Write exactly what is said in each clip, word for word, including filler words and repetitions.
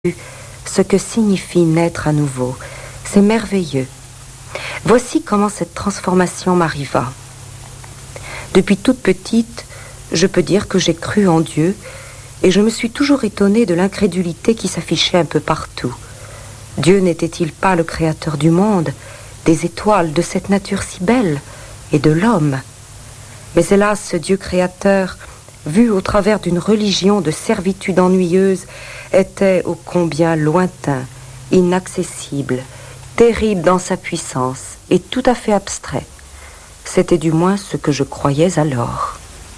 ce que signifie naître à nouveau. C'est merveilleux. Voici comment cette transformation m'arriva. Depuis toute petite, je peux dire que j'ai cru en Dieu et je me suis toujours étonnée de l'incrédulité qui s'affichait un peu partout. Dieu n'était-il pas le créateur du monde, des étoiles, de cette nature si belle et de l'homme? Mais hélas, ce Dieu créateur, vu au travers d'une religion de servitude ennuyeuse, était ô combien lointain, inaccessible, terrible dans sa puissance et tout à fait abstrait. C'était du moins ce que je croyais alors.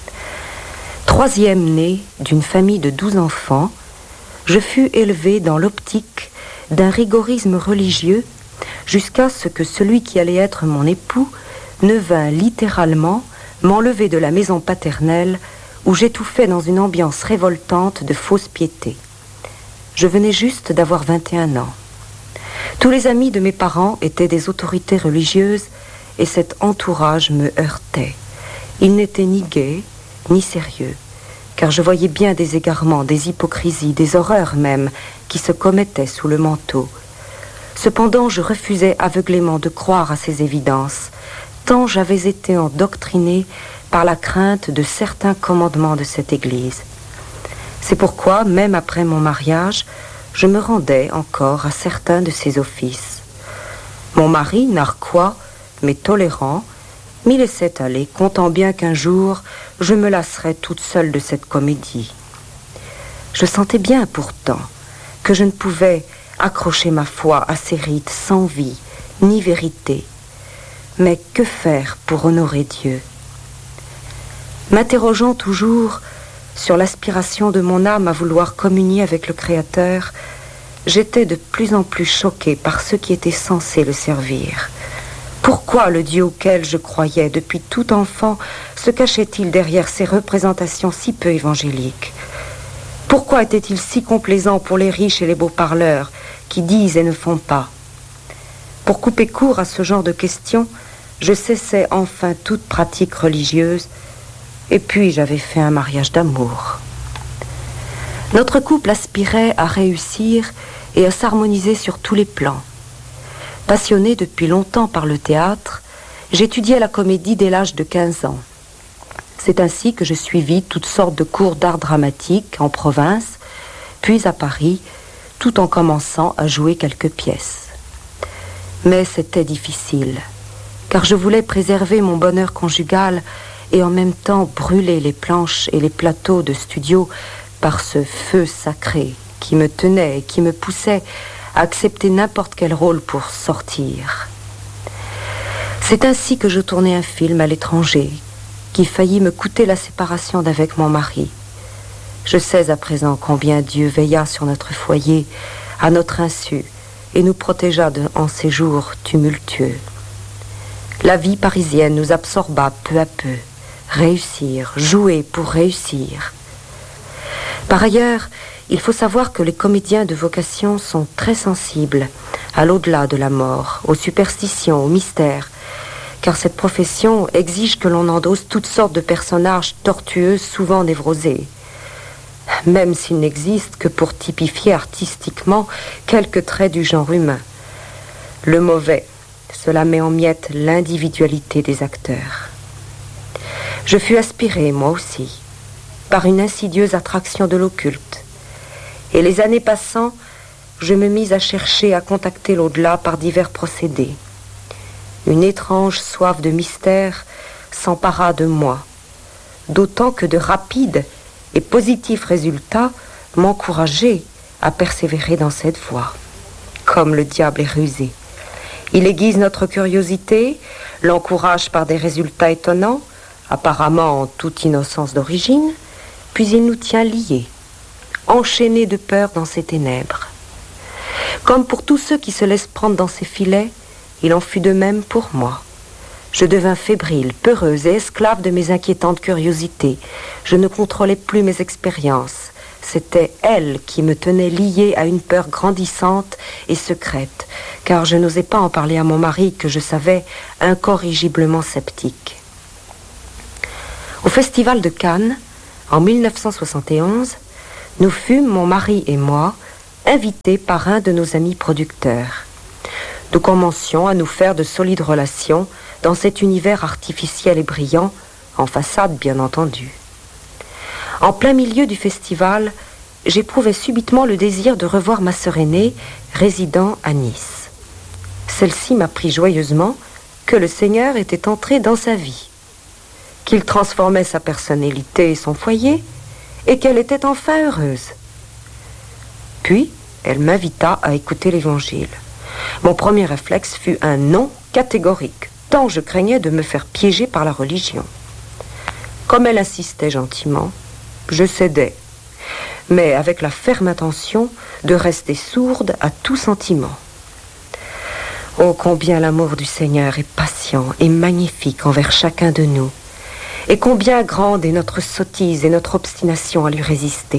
Troisième né d'une famille de douze enfants, je fus élevée dans l'optique d'un rigorisme religieux jusqu'à ce que celui qui allait être mon époux ne vînt littéralement m'enlever de la maison paternelle où j'étouffais dans une ambiance révoltante de fausse piété. Je venais juste d'avoir vingt et un ans. Tous les amis de mes parents étaient des autorités religieuses et cet entourage me heurtait. Il n'était ni gai, ni sérieux, car je voyais bien des égarements, des hypocrisies, des horreurs même, qui se commettaient sous le manteau. Cependant, je refusais aveuglément de croire à ces évidences, tant j'avais été endoctrinée par la crainte de certains commandements de cette Église. C'est pourquoi, même après mon mariage, je me rendais encore à certains de ses offices. Mon mari, narquois, mais tolérant, m'y laissait aller, comptant bien qu'un jour, je me lasserais toute seule de cette comédie. Je sentais bien, pourtant, que je ne pouvais accrocher ma foi à ces rites sans vie, ni vérité. Mais que faire pour honorer Dieu? M'interrogeant toujours sur l'aspiration de mon âme à vouloir communier avec le Créateur, j'étais de plus en plus choquée par ceux qui étaient censés le servir. Pourquoi le Dieu auquel je croyais depuis tout enfant se cachait-il derrière ces représentations si peu évangéliques? Pourquoi était-il si complaisant pour les riches et les beaux parleurs qui disent et ne font pas? Pour couper court à ce genre de questions, je cessai enfin toute pratique religieuse et puis j'avais fait un mariage d'amour. Notre couple aspirait à réussir et à s'harmoniser sur tous les plans. Passionnée depuis longtemps par le théâtre, j'étudiais la comédie dès l'âge de quinze ans. C'est ainsi que je suivis toutes sortes de cours d'art dramatique en province, puis à Paris, tout en commençant à jouer quelques pièces. Mais c'était difficile, car je voulais préserver mon bonheur conjugal et en même temps brûler les planches et les plateaux de studio par ce feu sacré qui me tenait et qui me poussait à accepter n'importe quel rôle pour sortir. C'est ainsi que je tournai un film à l'étranger qui faillit me coûter la séparation d'avec mon mari. Je sais à présent combien Dieu veilla sur notre foyer à notre insu et nous protégea de, en ces jours tumultueux. La vie parisienne nous absorba peu à peu. Réussir, jouer pour réussir. Par ailleurs, il faut savoir que les comédiens de vocation sont très sensibles à l'au-delà de la mort, aux superstitions, aux mystères, car cette profession exige que l'on endosse toutes sortes de personnages tortueux, souvent névrosés, même s'ils n'existent que pour typifier artistiquement quelques traits du genre humain. Le mauvais, cela met en miettes l'individualité des acteurs. Je fus aspirée, moi aussi, par une insidieuse attraction de l'occulte. Et les années passant, je me mis à chercher à contacter l'au-delà par divers procédés. Une étrange soif de mystère s'empara de moi, d'autant que de rapides et positifs résultats m'encourageaient à persévérer dans cette voie. Comme le diable est rusé. Il aiguise notre curiosité, l'encourage par des résultats étonnants, apparemment en toute innocence d'origine, puis il nous tient liés, enchaînés de peur dans ces ténèbres. Comme pour tous ceux qui se laissent prendre dans ces filets, il en fut de même pour moi. Je devins fébrile, peureuse et esclave de mes inquiétantes curiosités. Je ne contrôlais plus mes expériences. C'était elle qui me tenait liée à une peur grandissante et secrète, car je n'osais pas en parler à mon mari que je savais incorrigiblement sceptique. Au Festival de Cannes, en mille neuf cent soixante et onze, nous fûmes, mon mari et moi, invité par un de nos amis producteurs. Nous commencions à nous faire de solides relations dans cet univers artificiel et brillant, en façade bien entendu. En plein milieu du festival, j'éprouvais subitement le désir de revoir ma sœur aînée, résidant à Nice. Celle-ci m'apprit joyeusement que le Seigneur était entré dans sa vie, qu'il transformait sa personnalité et son foyer, et qu'elle était enfin heureuse. Puis, elle m'invita à écouter l'Évangile. Mon premier réflexe fut un non catégorique, tant je craignais de me faire piéger par la religion. Comme elle insistait gentiment, je cédais, mais avec la ferme intention de rester sourde à tout sentiment. Oh, combien l'amour du Seigneur est patient et magnifique envers chacun de nous, et combien grande est notre sottise et notre obstination à lui résister.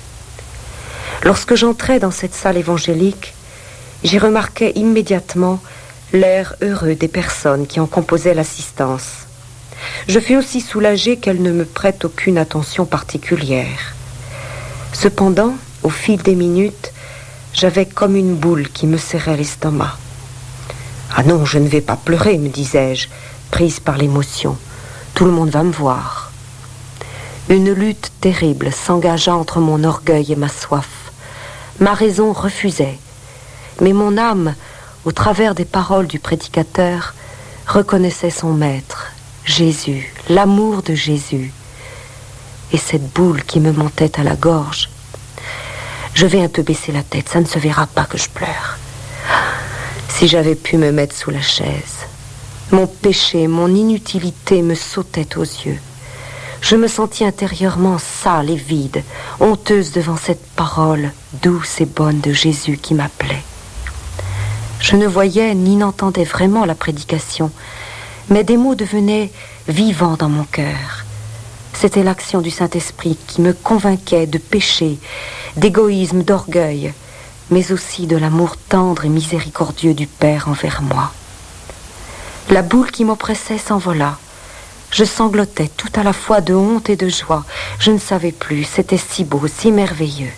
Lorsque j'entrais dans cette salle évangélique, j'y remarquais immédiatement l'air heureux des personnes qui en composaient l'assistance. Je fus aussi soulagée qu'elles ne me prêtent aucune attention particulière. Cependant, au fil des minutes, j'avais comme une boule qui me serrait l'estomac. « Ah non, je ne vais pas pleurer, me disais-je, prise par l'émotion. Tout le monde va me voir. » Une lutte terrible s'engagea entre mon orgueil et ma soif. Ma raison refusait, mais mon âme, au travers des paroles du prédicateur, reconnaissait son maître, Jésus, l'amour de Jésus, et cette boule qui me montait à la gorge. Je vais un peu baisser la tête, ça ne se verra pas que je pleure. Si j'avais pu me mettre sous la chaise, mon péché, mon inutilité me sautaient aux yeux. Je me sentis intérieurement sale et vide, honteuse devant cette parole douce et bonne de Jésus qui m'appelait. Je ne voyais ni n'entendais vraiment la prédication, mais des mots devenaient vivants dans mon cœur. C'était l'action du Saint-Esprit qui me convainquait de péché, d'égoïsme, d'orgueil, mais aussi de l'amour tendre et miséricordieux du Père envers moi. La boule qui m'oppressait s'envola. Je sanglotais tout à la fois de honte et de joie. Je ne savais plus, c'était si beau, si merveilleux.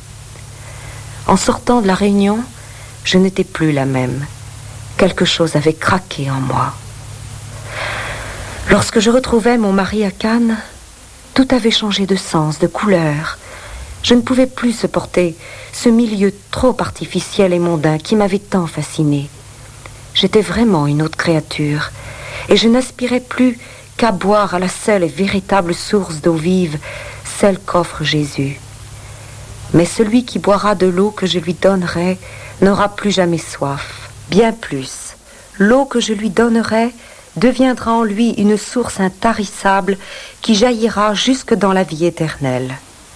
En sortant de la réunion, je n'étais plus la même. Quelque chose avait craqué en moi. Lorsque je retrouvais mon mari à Cannes, tout avait changé de sens, de couleur. Je ne pouvais plus supporter ce milieu trop artificiel et mondain qui m'avait tant fascinée. J'étais vraiment une autre créature, et je n'aspirais plus qu'à boire à la seule et véritable source d'eau vive, celle qu'offre Jésus. Mais celui qui boira de l'eau que je lui donnerai n'aura plus jamais soif. Bien plus, l'eau que je lui donnerai deviendra en lui une source intarissable qui jaillira jusque dans la vie éternelle.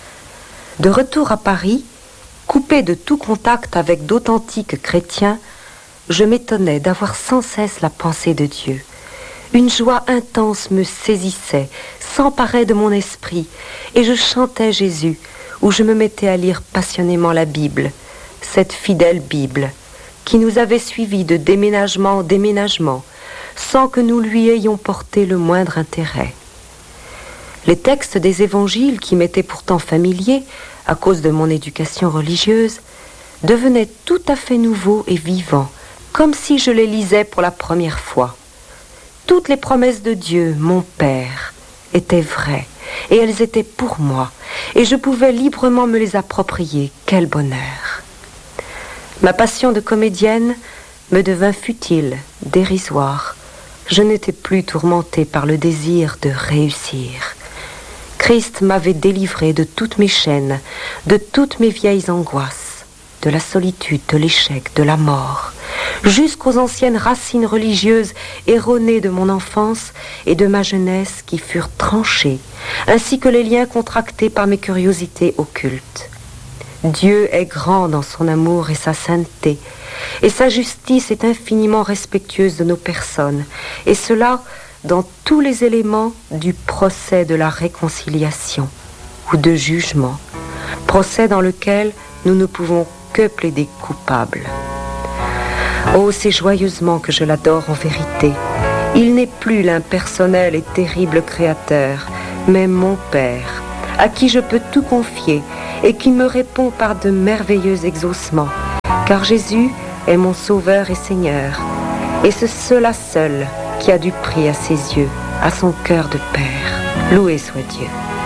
De retour à Paris, coupé de tout contact avec d'authentiques chrétiens, je m'étonnais d'avoir sans cesse la pensée de Dieu. Une joie intense me saisissait, s'emparait de mon esprit, et je chantais Jésus, où je me mettais à lire passionnément la Bible, cette fidèle Bible, qui nous avait suivis de déménagement en déménagement, sans que nous lui ayons porté le moindre intérêt. Les textes des évangiles, qui m'étaient pourtant familiers, à cause de mon éducation religieuse, devenaient tout à fait nouveaux et vivants, comme si je les lisais pour la première fois. Toutes les promesses de Dieu, mon Père, étaient vraies, et elles étaient pour moi, et je pouvais librement me les approprier. Quel bonheur! Ma passion de comédienne me devint futile, dérisoire. Je n'étais plus tourmentée par le désir de réussir. Christ m'avait délivré de toutes mes chaînes, de toutes mes vieilles angoisses, de la solitude, de l'échec, de la mort, jusqu'aux anciennes racines religieuses erronées de mon enfance et de ma jeunesse qui furent tranchées, ainsi que les liens contractés par mes curiosités occultes. Dieu est grand dans son amour et sa sainteté, et sa justice est infiniment respectueuse de nos personnes, et cela dans tous les éléments du procès de la réconciliation ou de jugement, procès dans lequel nous ne pouvons que plaider coupable. Oh, c'est joyeusement que je l'adore en vérité. Il n'est plus l'impersonnel et terrible créateur, mais mon Père, à qui je peux tout confier et qui me répond par de merveilleux exaucements, car Jésus est mon Sauveur et Seigneur, et c'est cela seul qui a du prix à ses yeux, à son cœur de Père. Loué soit Dieu.